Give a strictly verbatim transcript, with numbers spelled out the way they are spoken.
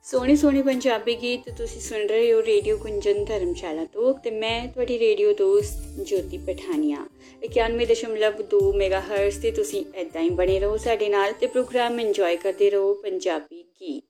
ਸੋਹਣੇ ਸੋਹਣੇ ਪੰਜਾਬੀ ਗੀਤ ਤੁਸੀਂ ਸੁਣ ਰਹੇ ਹੋ ਰੇਡੀਓ ਕੁੰਜਨ ਧਰਮਸ਼ਾਲਾ ਤੋਂ ਤੇ ਮੈਂ ਤੁਹਾਡੀ ਰੇਡੀਓ ਦੋਸਤ ਜੋਤੀ ਪਠਾਨੀਆ। ਇਕਾਨਵੇਂ ਦਸ਼ਮਲਵ ਦੋ ਮੈਗਾ ਹਰਟਜ਼ ਤੇ ਤੁਸੀਂ ਇੱਦਾਂ ਹੀ ਬਣੇ ਰਹੋ ਸਾਡੇ ਨਾਲ ਤੇ ਪ੍ਰੋਗਰਾਮ ਇੰਜੋਏ ਕਰਦੇ ਰਹੋ ਪੰਜਾਬੀ ਗੀਤ।